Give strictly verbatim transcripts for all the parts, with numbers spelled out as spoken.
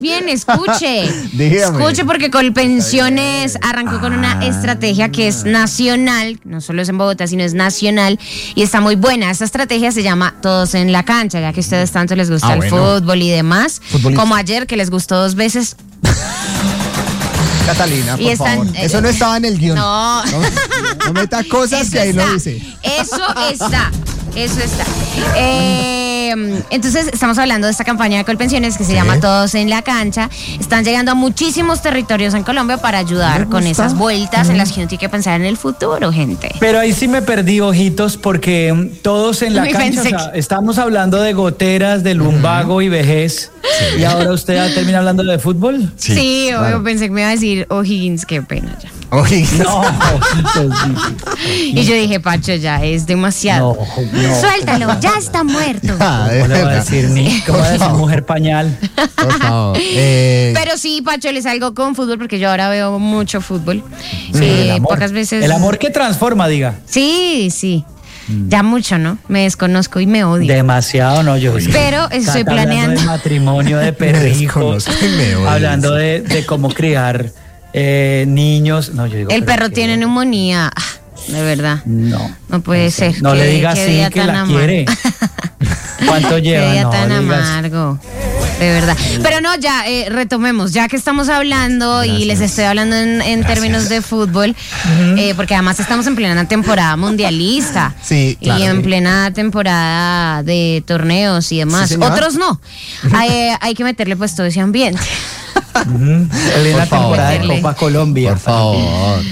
Bien, escuche. Dígame. Escuche porque Colpensiones arrancó con una estrategia que es nacional, no solo es en Bogotá, sino es nacional y está muy buena. Esta estrategia se llama Todos en la Cancha, ya que a ustedes tanto les gusta Ah, el bueno. fútbol y demás, Futbolista. como ayer que les gustó dos veces. Catalina, por Y están- favor. Eso no estaba en el guión. No. No, no meta cosas Eso que ahí está, no dice. Eso está, eso está. Eh, entonces, estamos hablando de esta campaña de Colpensiones que se Sí. llama Todos en la Cancha. Están llegando a muchísimos territorios en Colombia para ayudar Me con gusta. esas vueltas en las que uno tiene que pensar en el futuro, gente. Pero ahí sí me perdí, ojitos, porque mm, todos en la Uy, cancha, o pensé sea, estamos hablando de goteras, de lumbago y vejez, y ahora usted ya termina hablando de fútbol. Sí, obvio, claro. pensé que me iba a decir O'Higgins, qué pena ya. Oye, No, ojitos, sí. Y yo dije, Pacho, ya es demasiado. No, no. Suéltalo, ya está muerto. Ah, de ¿Cómo le va a verdad. decir ni? ¿Cómo va a decir mujer pañal? Por favor. Eh, Pero sí, Pacho, les salgo con fútbol porque yo ahora veo mucho fútbol. Sí, Eh, el amor. pocas veces. El amor que transforma, diga. Sí, sí. Ya mucho, ¿no? Me desconozco y me odio. Demasiado, no, yo. Pero estoy Cata, hablando planeando. de matrimonio, de perrijos, desconozco y me odio. hablando de, de cómo criar eh, niños. No, yo digo, El pero perro qué- tiene neumonía. Ah, de verdad. No. No puede ser. No Qué- le diga qué así día que tan la amargo. quiere. ¿Cuánto Qué lleva? día No, tan digas. amargo. De verdad. Pero no, ya eh, retomemos. Ya que estamos hablando y les estoy hablando en, en términos de fútbol, eh, porque además estamos en plena temporada mundialista. Sí, claro. Y en plena temporada de torneos y demás. Sí, señora. Otros no. Hay, hay que meterle pues todo ese ambiente. Ujú. Plena Por favor. temporada de Meterle. Copa Colombia. por favor.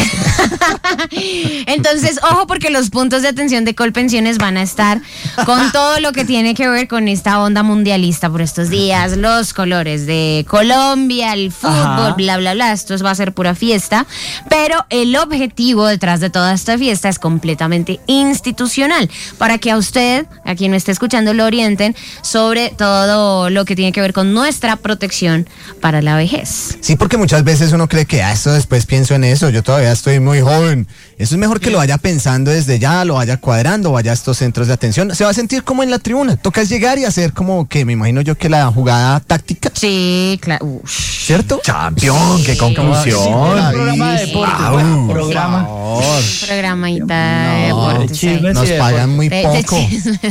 Entonces, ojo porque los puntos de atención de Colpensiones van a estar con todo lo que tiene que ver con esta onda mundialista por estos días, los colores de Colombia, el fútbol, Ajá. bla, bla, bla. Esto va a ser pura fiesta, pero el objetivo detrás de toda esta fiesta es completamente institucional, para que a usted, a quien me esté escuchando, lo orienten sobre todo lo que tiene que ver con nuestra protección para la vejez. Sí, porque muchas veces uno cree que ah, esto después pienso en eso, yo todavía estoy muy joven. Eso es mejor que lo vaya pensando desde ya, lo vaya cuadrando, vaya a estos centros de atención. Se va a sentir como en la tribuna. Toca es llegar y hacer como que, me imagino yo que la jugada táctica, Sí, claro. ¿cierto? Champion, qué Sí, conclusión. un programa de deportes, Ah, bueno, por programa. favor. Programita de No, deportes. de chismes. ahí. Nos Sí, pagan muy De- de poco. chismes.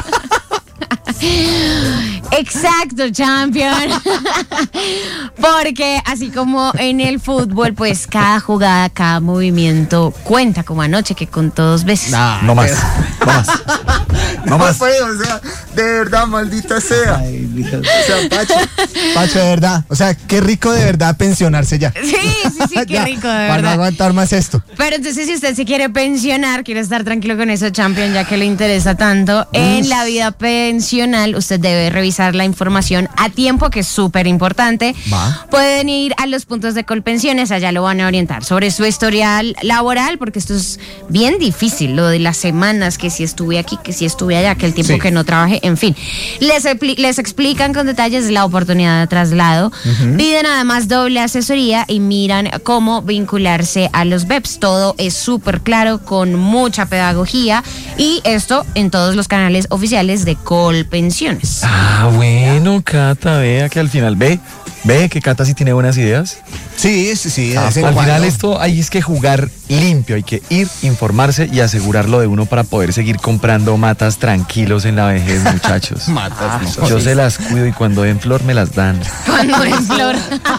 Exacto, champion. Porque así como en el fútbol, pues cada jugada, cada movimiento cuenta, como anoche que contó dos veces. Nah, No más, pero- no más. No más. fue, o sea, de verdad, maldita sea. Ay, Dios. O sea, Pacho, Pacho, de verdad. O sea, qué rico de verdad pensionarse ya. Sí, sí, sí, qué Ya, rico, de para no verdad. aguantar más esto. Pero entonces, si usted se quiere pensionar, quiere estar tranquilo con eso, champion, ya que le interesa tanto, en la vida pensional, usted debe revisar la información a tiempo, que es súper importante. Va. Pueden ir a los puntos de Colpensiones, allá lo van a orientar sobre su historial laboral, porque esto es bien difícil, lo de las semanas, que si estuve aquí, que si estuve allá, que el tiempo Sí. que no trabajé, en fin. Les, expli- les explican con detalles la oportunidad de traslado, piden además doble asesoría y miran cómo vincularse a los B E P S. Todo es súper claro, con mucha pedagogía, y esto en todos los canales oficiales de Colpensiones. Ah, bueno, Cata, vea que al final, ve, ve que Cata sí tiene buenas ideas. Sí, sí, sí. de Ah, vez en al final cuando. esto hay es que jugar limpio, hay que ir, informarse y asegurarlo de uno para poder seguir comprando matas tranquilos en la vejez, muchachos. Matas, no. Yo se las cuido y cuando den flor me las dan. Cuando es flor.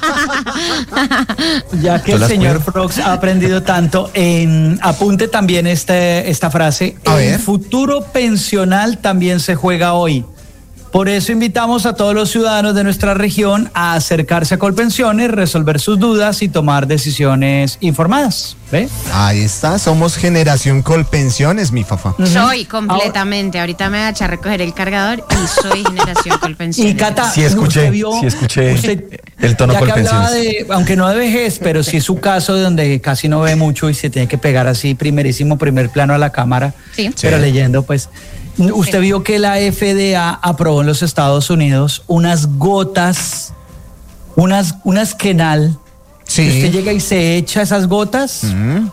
Ya que Yo el las señor cuido. Frogs ha aprendido tanto, en, apunte también este, esta frase. A el ver. futuro pensional también se juega hoy. Por eso invitamos a todos los ciudadanos de nuestra región a acercarse a Colpensiones, resolver sus dudas y tomar decisiones informadas. ¿Ve? Ahí está, somos generación Colpensiones, mi papá. Soy completamente. Ahorita me voy a echar a recoger el cargador y soy generación Colpensiones. Y Cata, Sí escuché, usted vio- sí escuché usted- el tono ya que Colpensiones. hablaba de, aunque no de vejez, pero sí es su caso de donde casi no ve mucho y se tiene que pegar así primerísimo primer plano a la cámara, Sí. pero Sí. leyendo pues. Usted Sí. vio que la F D A aprobó en los Estados Unidos unas gotas, unas, unas Kenal. Sí. Y usted llega y se echa esas gotas Mm.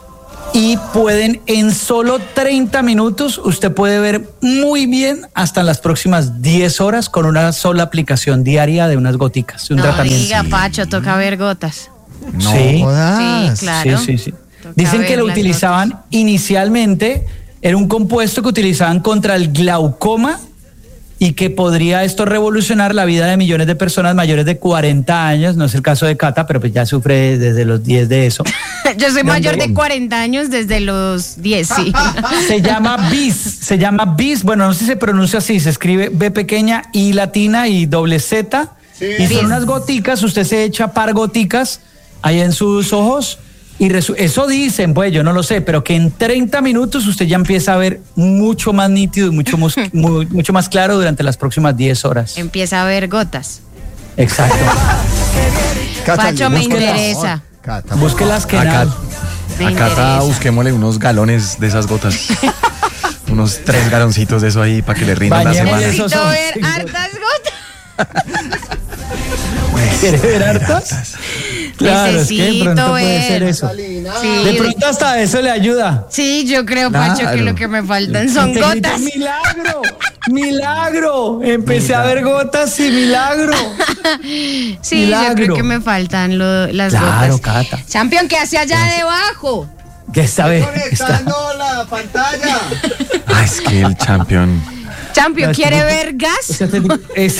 y pueden en solo treinta minutos, usted puede ver muy bien hasta las próximas diez horas con una sola aplicación diaria de unas goticas, de un No tratamiento. diga, Pacho, toca ver gotas. No Sí. jodas. Sí, claro. Sí, sí, sí. Toca Dicen que ver lo las utilizaban inicialmente, era un compuesto que utilizaban contra el glaucoma y que podría esto revolucionar la vida de millones de personas mayores de cuarenta años. No es el caso de Cata, pero pues ya sufre desde los diez de eso. Yo soy No, mayor no. de cuarenta años desde los diez, sí. Se llama bis, se llama bis, bueno, no sé si se pronuncia así, se escribe B pequeña, I latina y doble Z. Y Bis. son unas goticas, usted se echa par goticas ahí en sus ojos. Y resu- eso dicen, pues yo no lo sé, pero que en treinta minutos usted ya empieza a ver mucho más nítido y mucho, mus- mu- mucho más claro durante las próximas diez horas. Empieza a ver gotas. Exacto. Cata, Pacho, me búsquela. interesa. Cata, Busque las que Acá, nada. Me acá interesa. busquémosle unos galones de esas gotas. Unos tres galoncitos de eso ahí para que le rindan la Bañémosle semana. eso. Necesito son ver cinco. hartas gotas. ¿Quiere ver hartas? Claro, es que de Necesito pronto puede ver. ser eso. Sí, De pronto hasta eso le ayuda. sí, yo creo, Pacho, Claro. que lo que me faltan son Te grita, gotas. ¡milagro! ¡Milagro! Empecé a ver gotas y milagro. Sí, yo milagro. creo que me faltan lo- las Claro, gotas. Cata. Champion, ¿qué hace allá debajo? Que esta vez está. la pantalla. Ah, es que el campeón. Champion, No, es ¿quiere que- ver gas? Es-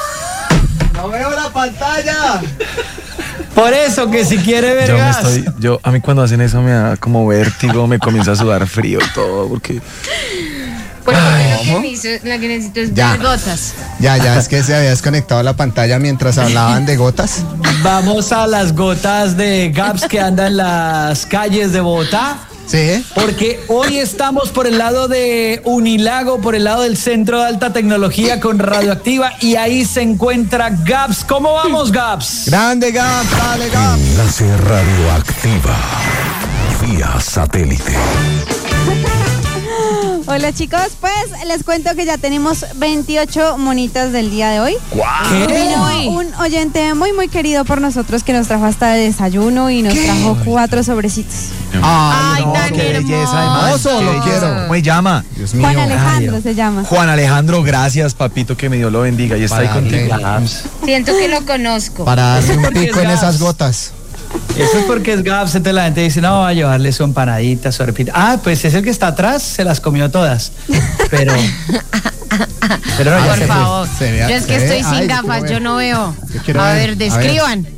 No veo la pantalla. por eso que si quiere ver Yo me gas. estoy, yo, a mí cuando hacen eso me da como vértigo, me comienza a sudar frío todo, porque Porque lo que, necesito, lo que necesito es Ya. ver gotas. Ya, ya, es que se había desconectado la pantalla mientras hablaban de gotas. Vamos a las gotas de Gaps que andan en las calles de Bogotá. Sí. Porque hoy estamos por el lado de Unilago, por el lado del Centro de Alta Tecnología con Radioactiva, y ahí se encuentra Gaps. ¿Cómo vamos, Gaps? Grande Gap, dale Gap. Enlace radioactiva vía satélite. Hola chicos, pues les cuento que ya tenemos veintiocho monitas del día de hoy. ¿Qué? Vino un oyente muy muy querido por nosotros que nos trajo hasta de desayuno y nos trajo cuatro sobrecitos. Ay, no, tan qué belleza, hermoso. hermoso, lo quiero. ¿cómo se llama? Dios mío. Juan Alejandro Ay, se llama. Juan Alejandro, gracias, papito, que me Dios lo bendiga y está ahí Para contigo. que- Siento que lo conozco. Para darle un Porque pico es en gas. esas gotas. Eso es porque es Gaps, entonces la gente dice, no, va a llevarle su empanadita, su arepita. Ah, pues es el que está atrás, se las comió todas. Pero... Pero no, ya Por se fue. favor. Se ve- Yo es se que ve. estoy sin Ay, yo gafas, quiero yo ver. no veo. Yo quiero A ver, ver, a ver. describan.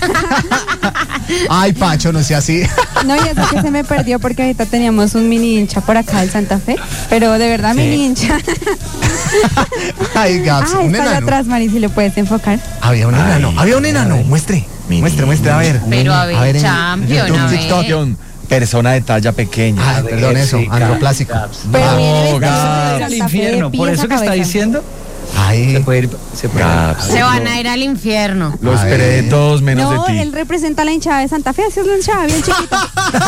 Ay, Pacho, no sea así. No, y eso que se me perdió porque ahorita teníamos un mini hincha por acá del Santa Fe, pero de verdad mini hincha. Ay, Gaps, Ah, un está allá enano. atrás, Mari, si le puedes enfocar. Había un enano, había un enano. Muestre, muestre, muestre, a ver. Pero a ver, en Champion, YouTube, a ver. TikTok. Campeón, persona de talla pequeña. Ay, perdón, eso, Sí, androplásico. Gaps. Pero Ah, viene vestido Gaps. de Al Santa Fe, infierno, por pies eso a que está cabeza. diciendo, se Ay, puede ir, se puede ir. Gaps. Se van a ir al infierno. Lo esperé de todos menos No, de ti. él representa la hinchada de Santa Fe, así es la hinchada, bien chiquita.